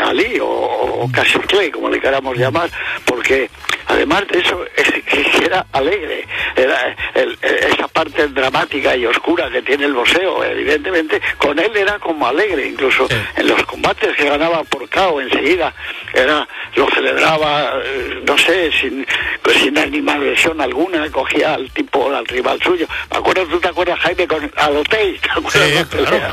Ali o Cassius Clay, como le queramos llamar, porque además de eso era alegre, era esa parte dramática y oscura que tiene el boxeo, evidentemente, con él era como alegre, incluso en los combates que ganaba por KO enseguida, lo celebraba, no sé, sin animadversión alguna, cogía al rival suyo. Me acuerdo, ¿tú te acuerdas, Jaime, con Alotei? ¿Te acuerdas?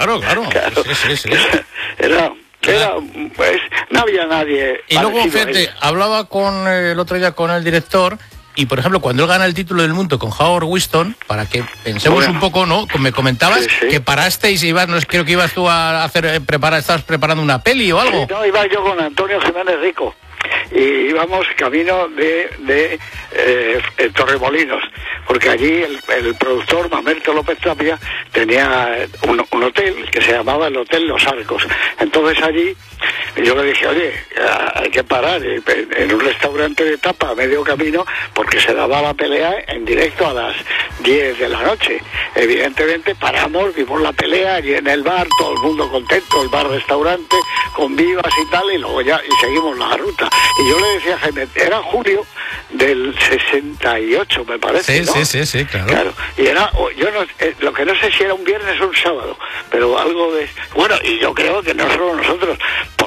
Pues no había nadie. Y luego, fíjate, hablaba el otro día con el director, y por ejemplo, cuando él gana el título del mundo con Howard Winston, para que pensemos un poco, ¿no? Me comentabas que parasteis y creo que ibas tú a estabas preparando una peli o algo. Sí, no, iba yo con Antonio Jiménez Rico. Y íbamos camino de Torremolinos, porque allí el productor Mamerto López Tapia tenía un hotel que se llamaba el Hotel Los Arcos. Entonces allí yo le dije, oye, hay que parar en un restaurante de tapa a medio camino, porque se daba la pelea en directo a las 10 de la noche. Evidentemente paramos, vimos la pelea allí en el bar, todo el mundo contento, el bar-restaurante con vivas y tal, y luego ya seguimos la ruta. Y yo le decía a Jaime, era julio del 68, me parece, ¿no? Sí, claro. Y lo que no sé si era un viernes o un sábado, pero algo de... Bueno, y yo creo que no solo nosotros,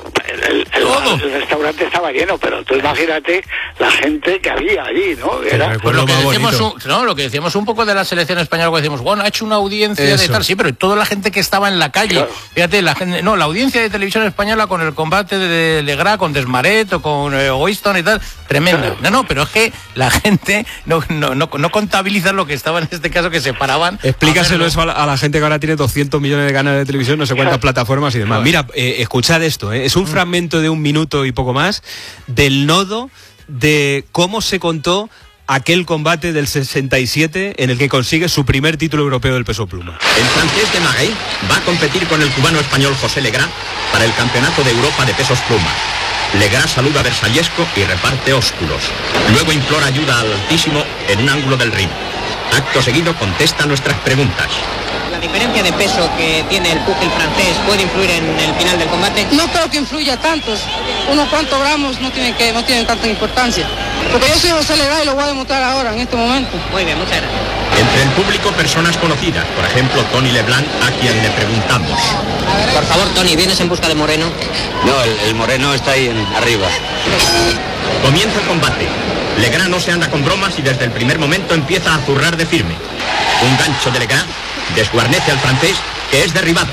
el restaurante estaba lleno, pero tú imagínate la gente que había allí, ¿no? Era pues lo que decíamos un poco de la selección española, que decíamos, bueno, ha hecho una audiencia de tal, sí, pero toda la gente que estaba en la calle, claro. Fíjate, la audiencia de televisión española con el combate de Legras, con Desmaret o con Winston y tal, tremenda. Claro. No, pero es que la gente no contabiliza lo que estaba en este caso, que se paraban. Explícaselo eso a la gente que ahora tiene 200 millones de canales de televisión, no sé cuántas plataformas y demás. Mira, escuchad esto, es un fragmento de 1 minuto y poco más del nodo de cómo se contó aquel combate del 67 en el que consigue su primer título europeo del peso pluma. El francés de Maguey va a competir con el cubano español José Legras para el Campeonato de Europa de pesos pluma. Legras saluda a Versallesco y reparte ósculos. Luego implora ayuda al Altísimo en un ángulo del ring. Acto seguido contesta nuestras preguntas. ¿La diferencia de peso que tiene el púgil francés puede influir en el final del combate? No creo que influya tantos. Unos cuantos gramos no tienen tanta importancia. Porque yo soy José Legras y lo voy a demostrar ahora, en este momento. Muy bien, muchas gracias. Entre el público, personas conocidas. Por ejemplo, Tony Leblanc, a quien le preguntamos. Por favor, Tony, ¿vienes en busca de Moreno? No, el Moreno está ahí arriba. Comienza el combate. Legras no se anda con bromas y desde el primer momento empieza a zurrar de firme. Un gancho de Legras desguarnece al francés, que es derribado.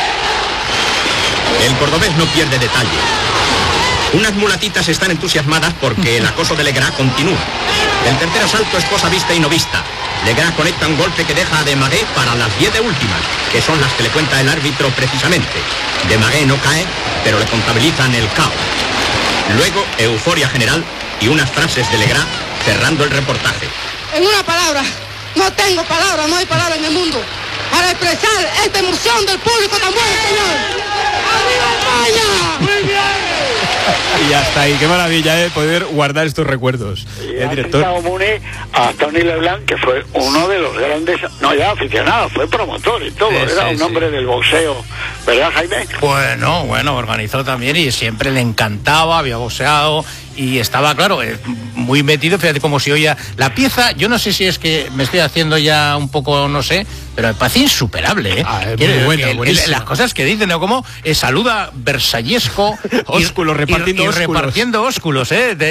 El cordobés no pierde detalle. Unas mulatitas están entusiasmadas porque el acoso de Legras continúa. El tercer asalto es cosa vista y no vista. Legras conecta un golpe que deja a Desmaret para las 10 de últimas, que son las que le cuenta el árbitro precisamente. Desmaret no cae, pero le contabilizan el KO. Luego, euforia general y unas frases de Legras cerrando el reportaje. En una palabra, no tengo palabras, no hay palabras en el mundo para expresar esta emoción del público tan bueno, señor. ¡Arriba España! ¡Muy bien! Y hasta ahí, qué maravilla, poder guardar estos recuerdos. El director a Tony Leblanc, que fue uno de los grandes, no ya aficionado, fue promotor y todo, era un hombre del boxeo, ¿verdad, Jaime? Bueno, organizó también y siempre le encantaba, había boxeado y estaba, claro, muy metido. Fíjate cómo se oía la pieza. Yo no sé si es que me estoy haciendo ya un poco, no sé, pero me parece insuperable, muy buena, las cosas que dicen, ¿no? Como saluda Versallesco ósculos, repartiendo ósculos,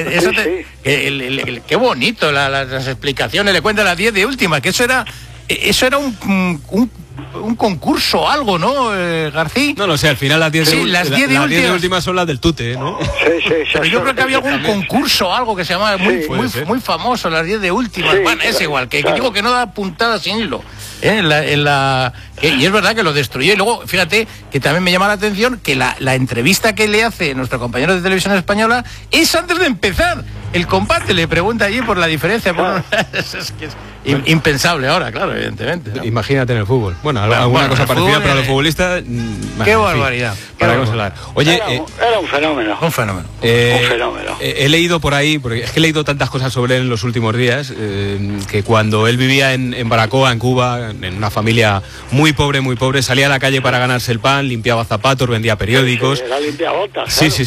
qué bonito las explicaciones, le cuenta las 10 de última, que eso era un concurso, algo, ¿no, García? No sé, al final las 10 de últimas son las del Tute, ¿no? Sí. Pero yo creo que había algún concurso, algo que se llamaba muy famoso, las 10 de últimas. Sí, bueno, es igual, que digo que no da puntada sin hilo. Y es verdad que lo destruyó. Y luego, fíjate, que también me llama la atención que la entrevista que le hace nuestro compañero de Televisión Española es antes de empezar el combate. Le pregunta allí por la diferencia. Es que es impensable ahora, claro, evidentemente, ¿no? Imagínate en el fútbol. Bueno, alguna cosa parecida, pero a los futbolistas... Qué barbaridad. Oye, era un fenómeno. Un fenómeno. He leído por ahí, porque es que he leído tantas cosas sobre él en los últimos días, que cuando él vivía en Baracoa, en Cuba, en una familia muy pobre, salía a la calle para ganarse el pan, limpiaba zapatos, vendía periódicos. Era limpiabotas. Sí,